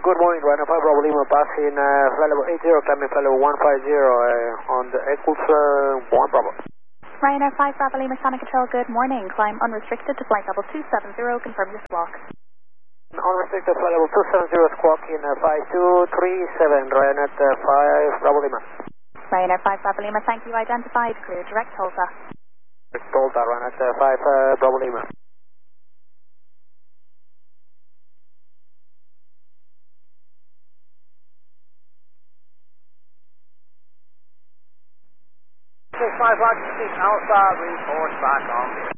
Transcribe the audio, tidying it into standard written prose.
good morning, Ryanair 5 Bravo Lima, passing flight level 80, climbing flight level 150 on the equals 1 Bravo. Ryanair 5 Bravo Lima, Sonic Control, good morning. Climb unrestricted to flight level 270, confirm your squawk. Unrestricted flight level 270, squawking 5237, Ryanair 5 Bravo Lima. Ryanair 5 Bravo Lima, thank you, identified, clear direct Tulsa. Tulsa, Ryanair 5 Bravo Lima. Alpha, report back on.